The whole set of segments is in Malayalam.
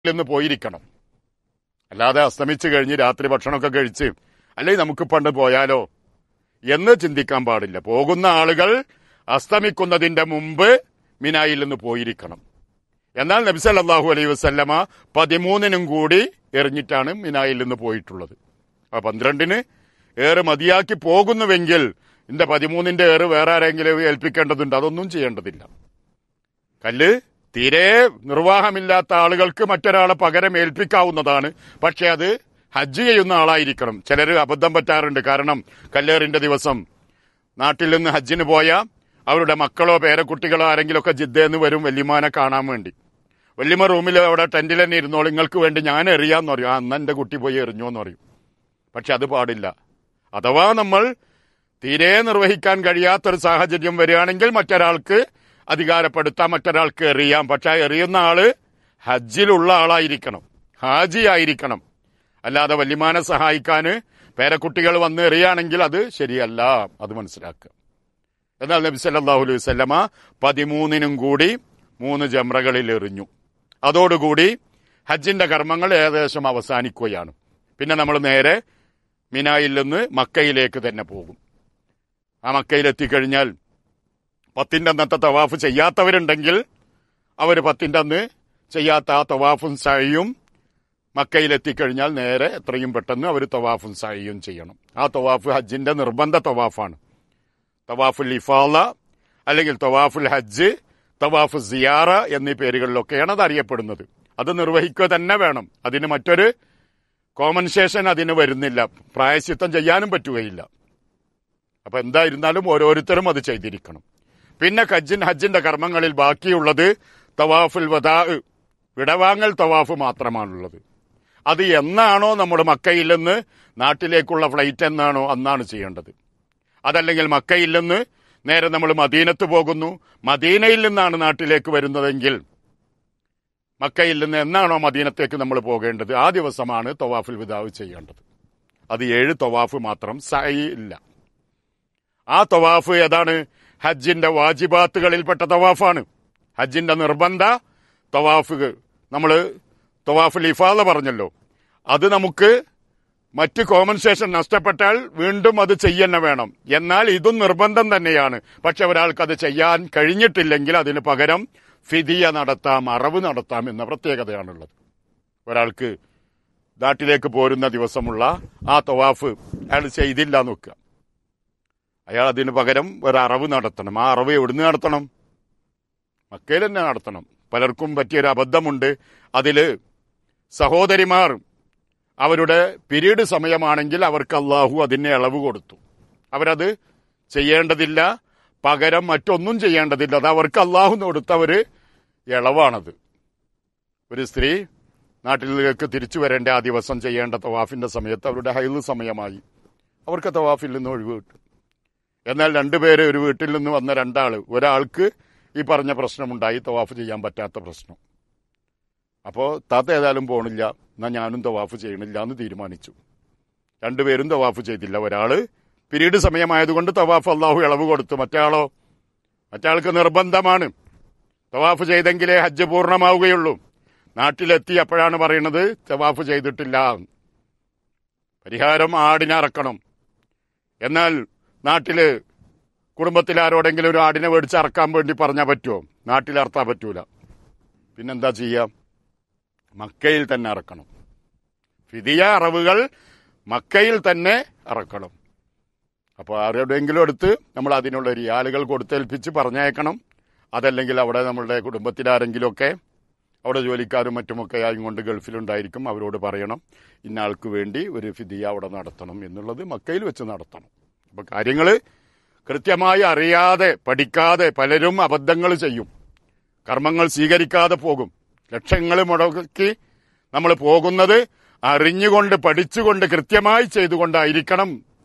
നിന്ന് പോയിരിക്കണം. അല്ലാതെ അസ്തമിച്ച് കഴിഞ്ഞ് രാത്രി ഭക്ഷണമൊക്കെ കഴിച്ച് അല്ലെങ്കിൽ നമുക്ക് പണ്ട് പോയാലോ എന്ന് ചിന്തിക്കാൻ പാടില്ല. പോകുന്ന ആളുകൾ അസ്തമിക്കുന്നതിന്റെ മുമ്പ് മിനായിൽ നിന്ന് പോയിരിക്കണം. എന്നാൽ നബി സല്ലല്ലാഹു അലൈഹി വസല്ലമ 13-നും കൂടി എറിഞ്ഞിട്ടാണ് മിനായിൽ നിന്ന് പോയിട്ടുള്ളത്. 12-ന് ഏറ് മതിയാക്കി പോകുന്നുവെങ്കിൽ ഇതിന്റെ 13-ന്റെ ഏറ് വേറെ ആരെങ്കിലും ഏൽപ്പിക്കേണ്ടതുണ്ട്. അതൊന്നും ചെയ്യേണ്ടതില്ല. കല്ല് തീരെ നിർവാഹമില്ലാത്ത ആളുകൾക്ക് മറ്റൊരാളെ പകരം ഏൽപ്പിക്കാവുന്നതാണ്. പക്ഷെ അത് ഹജ്ജ് ചെയ്യുന്ന ആളായിരിക്കണം. ചിലർ അബദ്ധം പറ്റാറുണ്ട്. കാരണം കല്ലേറിന്റെ ദിവസം നാട്ടിൽ നിന്ന് ഹജ്ജിന് പോയ അവരുടെ മക്കളോ പേരക്കുട്ടികളോ ആരെങ്കിലുമൊക്കെ ജിദ്ദേന്ന് വരും വല്യമാനെ കാണാൻ വേണ്ടി. വല്യമ്മ റൂമിൽ അവിടെ ടെന്റിൽ തന്നെ ഇരുന്നോളൂ, നിങ്ങൾക്ക് വേണ്ടി ഞാൻ എറിയാന്ന് പറയും. അന്ന് എന്റെ കുട്ടി പോയി എറിഞ്ഞോന്ന് പറയും. പക്ഷെ അത് പാടില്ല. അഥവാ നമ്മൾ തീരെ നിർവഹിക്കാൻ കഴിയാത്തൊരു സാഹചര്യം വരികയാണെങ്കിൽ മറ്റൊരാൾക്ക് അധികാരപ്പെടുത്താം, മറ്റൊരാൾക്ക് എറിയാം. പക്ഷെ എറിയുന്ന ആള് ഹജ്ജിലുള്ള ആളായിരിക്കണം, ഹാജി ആയിരിക്കണം. അല്ലാതെ വല്യമാനെ സഹായിക്കാന് പേരക്കുട്ടികൾ വന്ന് എറിയുകയാണെങ്കിൽ അത് ശരിയല്ല. അത് മനസ്സിലാക്കുക. എന്നാൽ നബി സല്ലല്ലാഹു അലൈഹി വസല്ലമ 13-നും കൂടി 3 ജംറകളിൽ എറിഞ്ഞു. അതോടുകൂടി ഹജ്ജിന്റെ കർമ്മങ്ങൾ ഏകദേശം അവസാനിക്കുകയാണ്. പിന്നെ നമ്മൾ നേരെ മിനായിൽ നിന്ന് മക്കയിലേക്ക് തന്നെ പോകും. ആ മക്കയിലെത്തിക്കഴിഞ്ഞാൽ 10-ന്റെ അന്നത്തെ തവാഫ് ചെയ്യാത്തവരുണ്ടെങ്കിൽ അവർ 10-ന്റെ അന്ന് ചെയ്യാത്ത ആ തവാഫും സഅയും മക്കയിലെത്തിക്കഴിഞ്ഞാൽ നേരെ എത്രയും പെട്ടെന്ന് അവർ തവാഫും സഅയും ചെയ്യണം. ആ തവാഫ് ഹജ്ജിന്റെ നിർബന്ധ തവാഫാണ്. തവാഫുൽ ഇഫാള അല്ലെങ്കിൽ തവാഫുൽ ഹജ്ജ്, തവാഫ് സിയാറ എന്നീ പേരുകളിലൊക്കെയാണ് അത് അറിയപ്പെടുന്നത്. അത് നിർവഹിക്കുക തന്നെ വേണം. അതിന് മറ്റൊരു കോമ്പൻസേഷൻ അതിന് വരുന്നില്ല. പ്രായശ്ചിത്തം ചെയ്യാനും പറ്റുകയില്ല. അപ്പൊ എന്തായിരുന്നാലും ഓരോരുത്തരും അത് ചെയ്തിരിക്കണം. പിന്നെ ഹജ്ജിന്റെ കർമ്മങ്ങളിൽ ബാക്കിയുള്ളത് തവാഫുൽ വദാ, വിടവാങ്ങൽ തവാഫ് മാത്രമാണുള്ളത്. അത് എന്നാണോ നമ്മുടെ മക്കയിൽ നിന്ന് നാട്ടിലേക്കുള്ള ഫ്ലൈറ്റ് എന്നാണോ അന്നാണ് ചെയ്യേണ്ടത്. അതല്ലെങ്കിൽ മക്കയിൽ നിന്ന് നേരെ നമ്മൾ മദീനത്ത് പോകുന്നു, മദീനയിൽ നിന്നാണ് നാട്ടിലേക്ക് വരുന്നതെങ്കിൽ മക്കയിൽ നിന്ന് എന്നാണോ മദീനത്തേക്ക് നമ്മൾ പോകേണ്ടത് ആ ദിവസമാണ് തവാഫുൽ വിദാവ് ചെയ്യേണ്ടത്. അത് 7 തവാഫ് മാത്രം, സഅയ് ഇല്ല. ആ തവാഫ് ഏതാണ്? ഹജ്ജിന്റെ വാജിബാത്തുകളിൽപ്പെട്ട തവാഫാണ്. ഹജ്ജിന്റെ നിർബന്ധ തവാഫ്. നമ്മൾ തവാഫുൽ ഇഫാള പറഞ്ഞല്ലോ, അത് നമുക്ക് മറ്റ് കോമ്പൻസേഷൻ നഷ്ടപ്പെട്ടാൽ വീണ്ടും അത് ചെയ്യന്നെ വേണം. എന്നാൽ ഇതും നിർബന്ധം തന്നെയാണ്. പക്ഷെ ഒരാൾക്കത് ചെയ്യാൻ കഴിഞ്ഞിട്ടില്ലെങ്കിൽ അതിന് പകരം ഫിദിയ നടത്താം, അറവ് നടത്താം എന്ന പ്രത്യേകതയാണുള്ളത്. ഒരാൾക്ക് നാട്ടിലേക്ക് പോരുന്ന ദിവസമുള്ള ആ തവാഫ് അയാൾ ചെയ്തില്ല നോക്കുക, അയാൾ അതിന് പകരം ഒരു അറവ് നടത്തണം. ആ അറവ് എവിടുന്ന് നടത്തണം? മക്കയിൽ തന്നെ നടത്തണം. പലർക്കും പറ്റിയൊരു അബദ്ധമുണ്ട്. അതില് സഹോദരിമാർ അവരുടെ പീരീഡ് സമയമാണെങ്കിൽ അവർക്ക് അള്ളാഹു അതിന് ഇളവ് കൊടുത്തു. അവരത് ചെയ്യേണ്ടതില്ല, പകരം മറ്റൊന്നും ചെയ്യേണ്ടതില്ല. അത് അവർക്ക് അള്ളാഹു കൊടുത്ത ഒരു ഇളവാണത്. ഒരു സ്ത്രീ നാട്ടിലേക്ക് തിരിച്ചു വരേണ്ട ആ ദിവസം ചെയ്യേണ്ട തവാഫിന്റെ സമയത്ത് അവരുടെ ഹൈദ് സമയമായി, അവർക്ക് തവാഫിൽ നിന്ന് ഒഴിവ് കിട്ടും. എന്നാൽ 2 പേര് ഒരു വീട്ടിൽ നിന്ന് വന്ന 2 ആള്, ഒരാൾക്ക് ഈ പറഞ്ഞ പ്രശ്നമുണ്ടായി, തവാഫ് ചെയ്യാൻ പറ്റാത്ത പ്രശ്നം. അപ്പോൾ താത്ത ഏതായാലും പോണില്ല, എന്നാൽ ഞാനും തവാഫ് ചെയ്യണില്ല എന്ന് തീരുമാനിച്ചു. 2 പേരും തവാഫ് ചെയ്തില്ല. ഒരാള് പീരീഡ് സമയമായതുകൊണ്ട് തവാഫ് അള്ളാഹു ഇളവ് കൊടുത്തു. മറ്റാൾക്ക് നിർബന്ധമാണ്. തവാഫ് ചെയ്തെങ്കിലേ ഹജ്ജ് പൂർണ്ണമാവുകയുള്ളൂ. നാട്ടിലെത്തി അപ്പോഴാണ് പറയുന്നത് തവാഫ് ചെയ്തിട്ടില്ല. പരിഹാരം ആടിനെ അറക്കണം. എന്നാൽ നാട്ടില് കുടുംബത്തിലാരോടെങ്കിലും ഒരു ആടിനെ മേടിച്ച് അറക്കാൻ വേണ്ടി പറഞ്ഞാൽ പറ്റുമോ? നാട്ടിലർത്താൻ പറ്റൂല. പിന്നെന്താ ചെയ്യാം? മക്കയിൽ തന്നെ അറക്കണം. ഫിദിയ അറവുകൾ മക്കയിൽ തന്നെ അറക്കണം. അപ്പോൾ ആരുടെയെങ്കിലും എടുത്ത് നമ്മൾ അതിനുള്ള റിയാലുകൾ കൊടുത്തേൽപ്പിച്ച് പറഞ്ഞയക്കണം. അതല്ലെങ്കിൽ അവിടെ നമ്മളുടെ കുടുംബത്തിലാരെങ്കിലുമൊക്കെ അവിടെ ജോലിക്കാരും മറ്റുമൊക്കെ ആയിക്കൊണ്ട് ഗൾഫിലുണ്ടായിരിക്കും, അവരോട് പറയണം ഇന്ന ആൾക്ക് വേണ്ടി ഒരു ഫിദിയ അവിടെ നടത്തണം എന്നുള്ളത് മക്കയിൽ വെച്ച് നടത്തണം. അപ്പൊ കാര്യങ്ങൾ കൃത്യമായി അറിയാതെ പഠിക്കാതെ പലരും അബദ്ധങ്ങൾ ചെയ്യും, കർമ്മങ്ങൾ സ്വീകരിക്കാതെ പോകും. ലക്ഷങ്ങൾ മുടക്കി നമ്മൾ പോകുന്നത് അറിഞ്ഞുകൊണ്ട് പഠിച്ചുകൊണ്ട് കൃത്യമായി ചെയ്തുകൊണ്ടായിരിക്കണം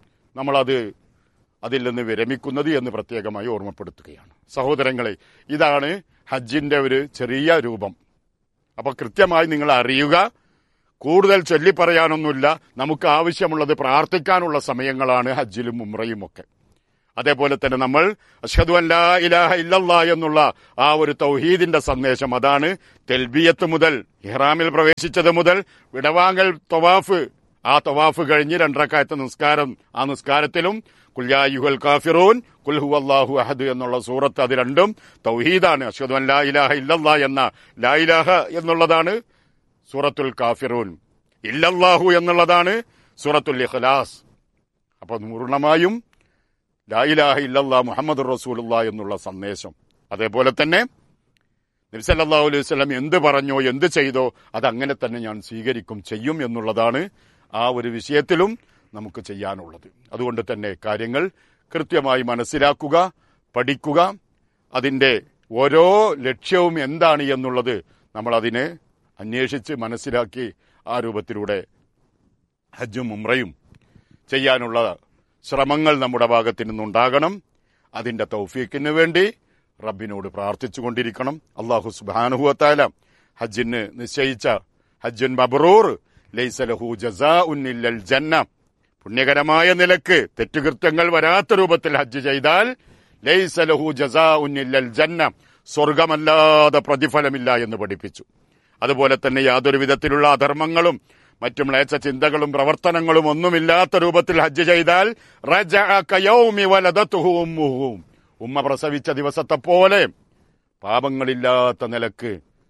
അതിൽ നിന്ന് വിരമിക്കുന്നത് എന്ന് പ്രത്യേകമായി ഓർമ്മപ്പെടുത്തുകയാണ്. സഹോദരങ്ങളെ, ഇതാണ് ഹജ്ജിന്റെ ഒരു ചെറിയ രൂപം. അപ്പൊ കൃത്യമായി നിങ്ങൾ അറിയുക. കൂടുതൽ ചൊല്ലിപ്പറയാനൊന്നുമില്ല. നമുക്ക് ആവശ്യമുള്ളത് പ്രാർത്ഥിക്കാനുള്ള സമയങ്ങളാണ് ഹജ്ജിലും ഉംറയും ഒക്കെ. അതേപോലെ തന്നെ നമ്മൾ അഷ്ഹദു അൻ ലാ ഇലാഹ ഇല്ലല്ലാഹ് എന്നുള്ള ആ ഒരു തൗഹീദിന്റെ സന്ദേശം, അതാണ് തെൽബിയത്ത് മുതൽ ഇഹ്റാമിൽ പ്രവേശിച്ചത് മുതൽ വിടവാങ്ങൽ തവാഫ്, ആ തവാഫ് കഴിഞ്ഞ് 2 റക്അത്ത് നിസ്കാരം, ആ നിസ്കാരത്തിലും ഖുൽ യാ അയ്യുഹൽ കാഫിറൂൻ ഖുൽ ഹുവല്ലാഹു അഹദ് എന്നുള്ള സൂറത്ത്, അത് രണ്ടും തൗഹീദാണ്. അഷ്ഹദു അൻ ലാ ഇലാഹ ഇല്ലല്ലാഹ് എന്ന ലാ ഇലാഹ എന്നുള്ളതാണ് സൂറത്തുൽ കാഫിറൂൻ, ഇല്ലല്ലാഹു എന്നുള്ളതാണ് സൂറത്തുൽ ഇഖ്ലാസ്. അപ്പോൾ പൂർണ്ണമായും ലാ ഇലാഹ ഇല്ലല്ലാഹ് മുഹമ്മദുർ റസൂലുള്ളാഹ് എന്നുള്ള സന്ദേശം. അതേപോലെ തന്നെ നബി സല്ലല്ലാഹു അലൈഹി വസല്ലം എന്ത് പറഞ്ഞോ എന്ത് ചെയ്തോ അതങ്ങനെ തന്നെ ഞാൻ സ്വീകരിക്കും, ചെയ്യും എന്നുള്ളതാണ് ആ ഒരു വിഷയത്തിലും നമുക്ക് ചെയ്യാനുള്ളത്. അതുകൊണ്ട് തന്നെ കാര്യങ്ങൾ കൃത്യമായി മനസ്സിലാക്കുക, പഠിക്കുക, അതിൻ്റെ ഓരോ ലക്ഷ്യവും എന്താണ് എന്നുള്ളത് നമ്മളതിനെ അന്വേഷിച്ച് മനസ്സിലാക്കി ആ രൂപത്തിലൂടെ ഹജ്ജും ഉംറയും ചെയ്യാനുള്ള ശ്രമങ്ങൾ നമ്മുടെ ഭാഗത്തു നിന്നുണ്ടാകണം. അതിന്റെ തൗഫീഖിന് വേണ്ടി റബ്ബിനോട് പ്രാർത്ഥിച്ചു കൊണ്ടിരിക്കണം. അല്ലാഹു സുബ്ഹാനഹു വ തആല ഹജ്ജിന് നിശ്ചയിച്ച ഹജ്ജുൻ മബ്റൂർ ലൈസ ലഹു ജസാഉൻ ഇല്ലൽ ജന്ന, പുണ്യകരമായ നിലക്ക് തെറ്റുകൃത്യങ്ങൾ വരാത്ത രൂപത്തിൽ ഹജ്ജ് ചെയ്താൽ ലൈസ ലഹു ജസാഉൻ ഇല്ലൽ ജന്ന, സ്വർഗമല്ലാതെ പ്രതിഫലമില്ല എന്ന് പഠിപ്പിച്ചു. അതുപോലെ തന്നെ യാതൊരു വിധത്തിലുള്ള അധർമ്മങ്ങളും മറ്റു മ്ലേച്ഛ ചിന്തകളും പ്രവർത്തനങ്ങളും ഒന്നുമില്ലാത്ത രൂപത്തിൽ ഹജ്ജ് ചെയ്താൽ റജഅ കയൗമി വലദതുഹു ഉമ്മുഹു, ഉമ്മ പ്രസവിച്ച ദിവസത്തെ പോലെ പാപങ്ങളില്ലാത്ത നിലക്ക്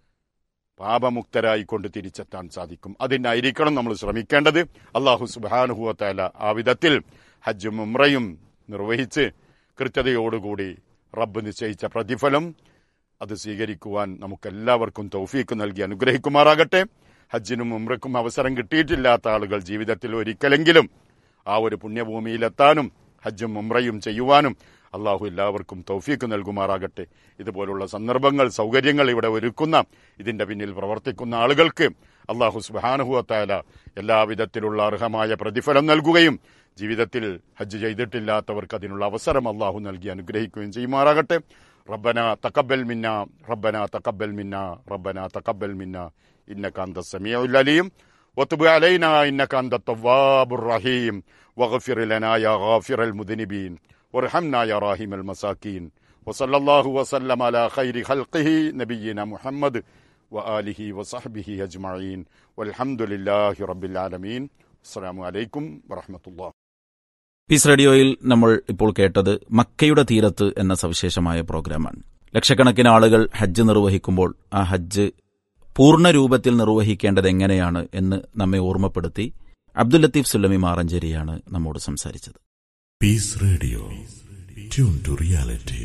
പാപമുക്തരായിക്കൊണ്ട് തിരിച്ചെത്താൻ സാധിക്കും. അതിനായിരിക്കണം നമ്മൾ ശ്രമിക്കേണ്ടത്. അല്ലാഹു സുബ്ഹാനഹു വ തആല ആ വിധത്തിൽ ഹജ്ജും ഉംറയും നിർവഹിച്ച് കൃത്യതയോടുകൂടി റബ്ബ് നിശ്ചയിച്ച പ്രതിഫലം അത് സ്വീകരിക്കുവാൻ നമുക്കെല്ലാവർക്കും തൗഫീഖ് നൽകി അനുഗ്രഹിക്കുമാറാകട്ടെ. ഹജ്ജിനും ഉംറയ്ക്കും അവസരം കിട്ടിയിട്ടില്ലാത്ത ആളുകൾ ജീവിതത്തിൽ ഒരിക്കലെങ്കിലും ആ ഒരു പുണ്യഭൂമിയിലെത്താനും ഹജ്ജും ഉംറയും ചെയ്യുവാനും അള്ളാഹു എല്ലാവർക്കും തൗഫീഖ് നൽകുമാറാകട്ടെ. ഇതുപോലുള്ള സന്ദർഭങ്ങൾ, സൗകര്യങ്ങൾ ഇവിടെ ഒരുക്കുന്ന, ഇതിന്റെ പിന്നിൽ പ്രവർത്തിക്കുന്ന ആളുകൾക്ക് അള്ളാഹു സുബ്ഹാനഹു വ തആല എല്ലാവിധത്തിലുള്ള അർഹമായ പ്രതിഫലം നൽകുകയും ജീവിതത്തിൽ ഹജ്ജ് ചെയ്തിട്ടില്ലാത്തവർക്ക് അതിനുള്ള അവസരം അള്ളാഹു നൽകി അനുഗ്രഹിക്കുകയും ചെയ്യുമാറാകട്ടെ. റബ്ബനാ തഖബ്ബൽ മിന്നാ റബ്ബനാ തഖബ്ബൽ മിന്നാ റബ്ബനാ തഖബ്ബൽ മിന്നാ ഇന്നക അൻതസ് സമീഉൽ അലീം വതുബ് അലൈനാ ഇന്നക അൻതത് തവ്വാബുർ റഹീം വഗ്ഫിർ ലനാ യാ ഗാഫിറൽ മുദ്നിബീൻ വർഹംനാ യാ റഹീമൽ മസാകീൻ വസല്ലല്ലാഹു വസല്ലമ അലാ ഖൈരി ഖൽഖിഹി നബിയിനാ മുഹമ്മദ് വആലിഹി വസഹ്ബിഹി അജ്മഈൻ വൽഹംദുലില്ലാഹി റബ്ബിൽ ആലമീൻ. അസ്സലാമു അലൈക്കും വറഹ്മത്തുള്ളാഹി. പീസ് റേഡിയോയിൽ നമ്മൾ ഇപ്പോൾ കേട്ടത് മക്കയുടെ തീരത്ത് എന്ന സവിശേഷമായ പ്രോഗ്രാമാണ്. ലക്ഷക്കണക്കിന് ആളുകൾ ഹജ്ജ് നിർവഹിക്കുമ്പോൾ ആ ഹജ്ജ് പൂർണ്ണ രൂപത്തിൽ നിർവഹിക്കേണ്ടത് എങ്ങനെയാണ് എന്ന് നമ്മെ ഓർമ്മപ്പെടുത്തി അബ്ദുൽ ലത്തീഫ് സുല്ലമി മാറഞ്ചേരിയാണ് നമ്മോട് സംസാരിച്ചത്. Piece radio, tune to reality.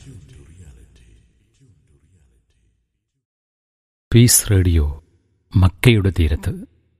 Piece radio മക്കയുടെ തീരത്ത്.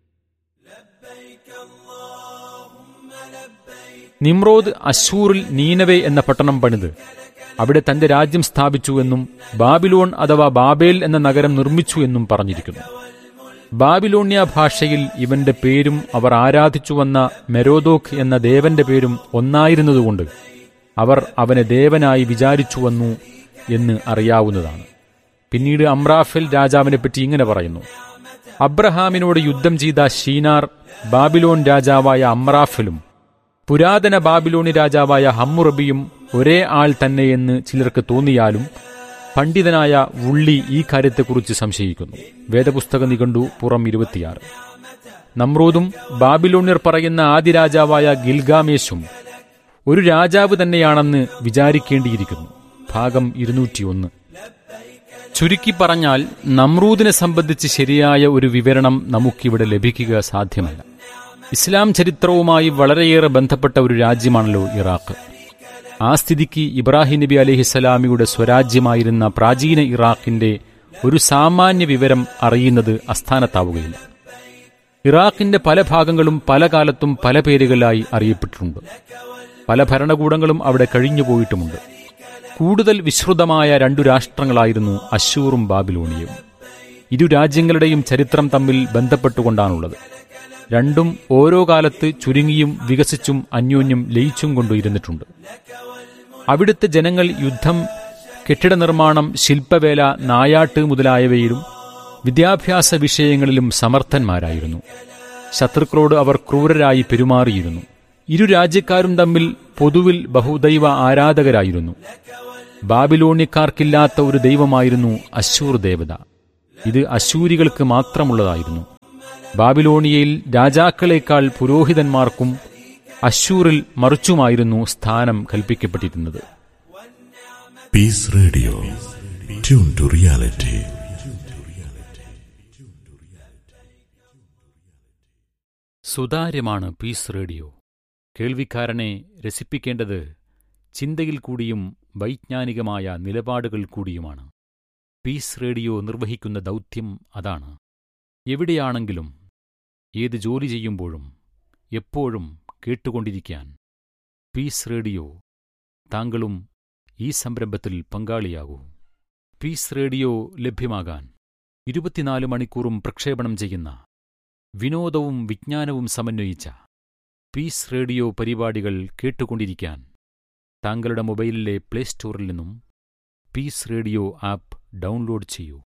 നിമ്രോദ് അശ്ശൂറിൽ നീനവെ എന്ന പട്ടണം പണിത് അവിടെ തന്റെ രാജ്യം സ്ഥാപിച്ചു എന്നും ബാബിലോൺ അഥവാ ബാബേൽ എന്ന നഗരം നിർമ്മിച്ചു എന്നും പറഞ്ഞിരിക്കുന്നു. ബാബിലോണ്യ ഭാഷയിൽ ഇവന്റെ പേരും അവർ ആരാധിച്ചു വന്ന മെരോദോക്ക് എന്ന ദേവന്റെ പേരും ഒന്നായിരുന്നതുകൊണ്ട് അവർ അവനെ ദേവനായി വിചാരിച്ചുവന്നു എന്ന് അറിയാവുന്നതാണ്. പിന്നീട് അമ്രാഫെൽ രാജാവിനെപ്പറ്റി ഇങ്ങനെ പറയുന്നു: അബ്രഹാമിനോട് യുദ്ധം ചെയ്ത ഷീനാർ ബാബിലോൺ രാജാവായ അമ്രാഫെലും പുരാതന ബാബിലോണി രാജാവായ ഹമ്മുറബിയും ഒരേ ആൾ തന്നെയെന്ന് ചിലർക്ക് തോന്നിയാലും പണ്ഡിതനായ വുള്ളി ഈ കാര്യത്തെക്കുറിച്ച് സംശയിക്കുന്നു. വേദപുസ്തക നിഘണ്ടു പുറം 26. നമ്രൂദും ബാബിലോണ്യർ പറയുന്ന ആദ്യ രാജാവായ ഗിൽഗാമേശും ഒരു രാജാവ് തന്നെയാണെന്ന് വിചാരിക്കേണ്ടിയിരിക്കുന്നു. ഭാഗം 201. ചുരുക്കി പറഞ്ഞാൽ നമ്രൂദിനെ സംബന്ധിച്ച് ശരിയായ ഒരു വിവരണം നമുക്കിവിടെ ലഭിക്കുക സാധ്യമല്ല. ഇസ്ലാം ചരിത്രവുമായി വളരെയേറെ ബന്ധപ്പെട്ട ഒരു രാജ്യമാണല്ലോ ഇറാഖ്. ആ സ്ഥിതിക്ക് ഇബ്രാഹിം നബി അലൈഹിസ്സലാമിയുടെ സ്വരാജ്യമായിരുന്ന പ്രാചീന ഇറാഖിന്റെ ഒരു സാമാന്യ വിവരം അറിയുന്നത് അസ്ഥാനത്താവുകയില്ല. ഇറാഖിന്റെ പല ഭാഗങ്ങളും പല കാലത്തും പല പേരുകളായി അറിയപ്പെട്ടിട്ടുണ്ട്. പല ഭരണകൂടങ്ങളും അവിടെ കഴിഞ്ഞുപോയിട്ടുമുണ്ട്. കൂടുതൽ വിശ്രുതമായ 2 രാഷ്ട്രങ്ങളായിരുന്നു അശ്ശൂറും ബാബിലോണിയയും. ഇരു രാജ്യങ്ങളുടെയും ചരിത്രം തമ്മിൽ ബന്ധപ്പെട്ടുകൊണ്ടാണുള്ളത്. രണ്ടും ഓരോ കാലത്ത് ചുരുങ്ങിയും വികസിച്ചും അന്യോന്യം ലയിച്ചും കൊണ്ടിരുന്നിട്ടുണ്ട്. അവിടുത്തെ ജനങ്ങൾ യുദ്ധം, കെട്ടിട നിർമ്മാണം, ശില്പവേല, നായാട്ട് മുതലായവയിലും വിദ്യാഭ്യാസ വിഷയങ്ങളിലും സമർത്ഥന്മാരായിരുന്നു. ശത്രുക്കളോട് അവർ ക്രൂരരായി പെരുമാറിയിരുന്നു. ഇരു രാജ്യക്കാരും തമ്മിൽ പൊതുവിൽ ബഹുദൈവ ആരാധകരായിരുന്നു. ബാബിലോണിയക്കാർക്കില്ലാത്ത ഒരു ദൈവമായിരുന്നു അശ്ശൂർ ദേവത. ഇത് അശ്ശൂരികൾക്ക് മാത്രമുള്ളതായിരുന്നു. ബാബിലോണിയയിൽ രാജാക്കളെക്കാൾ പുരോഹിതന്മാർക്കും അശ്ശൂറിൽ മറിച്ചുമായിരുന്നു സ്ഥാനം കൽപ്പിക്കപ്പെട്ടിരുന്നത്. Peace Radio. Tune to reality. സുതാര്യമാണ് piece radio. കേൾവിക്കാരനെ രസിപ്പിക്കേണ്ടത് ചിന്തയിൽ കൂടിയും വൈജ്ഞാനികമായ നിലപാടുകൾ കൂടിയുമാണ്. പീസ് റേഡിയോ നിർവഹിക്കുന്ന ദൗത്യം അതാണ്. എവിടെയാണെങ്കിലും ഏത് ജോലി ചെയ്യുമ്പോഴും എപ്പോഴും കേട്ടുകൊണ്ടിരിക്കാൻ പീസ് റേഡിയോ. താങ്കളും ഈ സംരംഭത്തിൽ പങ്കാളിയാകൂ. പീസ് റേഡിയോ ലഭ്യമാകാൻ 24 മണിക്കൂറും പ്രക്ഷേപണം ചെയ്യുന്ന വിനോദവും വിജ്ഞാനവും സമന്വയിച്ച പീസ് റേഡിയോ പരിപാടികൾ കേട്ടുകൊണ്ടിരിക്കാൻ താങ്കളുടെ മൊബൈലിലെ പ്ലേ സ്റ്റോറിൽ നിന്നും പീസ് റേഡിയോ ആപ്പ് ഡൗൺലോഡ് ചെയ്യൂ.